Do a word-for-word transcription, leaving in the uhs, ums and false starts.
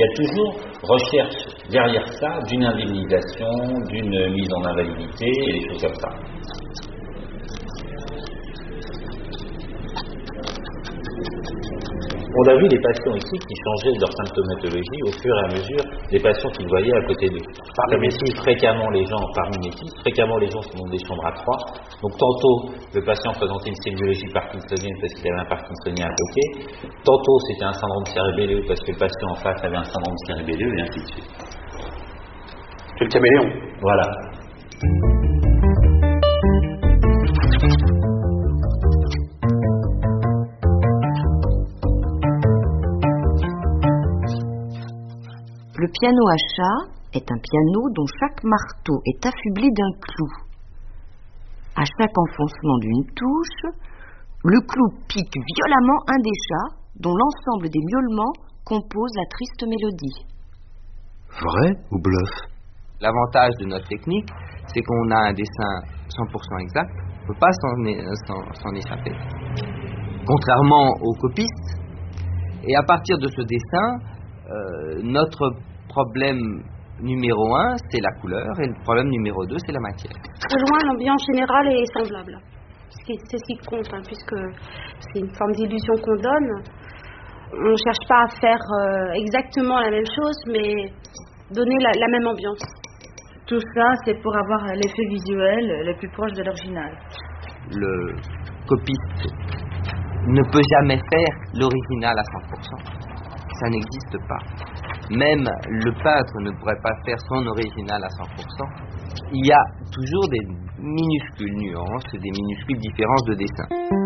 y a toujours recherche derrière ça d'une indemnisation, d'une mise en invalidité et des choses comme ça. On a vu des patients ici qui changeaient leur symptomatologie au fur et à mesure des patients qu'ils voyaient à côté d'eux. Comme ici, fréquemment les gens, par mimétisme, fréquemment les gens sont dans des chambres à trois. Donc tantôt, le patient présentait une sémiologie parkinsonienne parce qu'il avait un parkinsonien à côté. Tantôt, c'était un syndrome cérébelleux parce que le patient en face avait un syndrome cérébelleux, et ainsi de suite. C'est le caméléon. Voilà. Le piano à chat est un piano dont chaque marteau est affublé d'un clou. À chaque enfoncement d'une touche, le clou pique violemment un des chats dont l'ensemble des miaulements compose la triste mélodie. Vrai ou bluff? L'avantage de notre technique, c'est qu'on a un dessin cent pour cent exact, on ne peut pas s'en, s'en, s'en échapper. Contrairement aux copistes, et à partir de ce dessin, euh, notre problème numéro un, c'est la couleur, et le problème numéro deux, c'est la matière. Très loin, l'ambiance générale est semblable. C'est ce qui compte, hein, puisque c'est une forme d'illusion qu'on donne. On ne cherche pas à faire euh, exactement la même chose, mais donner la, la même ambiance. Tout ça, c'est pour avoir l'effet visuel le plus proche de l'original. Le copiste ne peut jamais faire l'original à cent pour cent. Ça n'existe pas. Même le peintre ne pourrait pas faire son original à cent pour cent. Il y a toujours des minuscules nuances, des minuscules différences de dessin.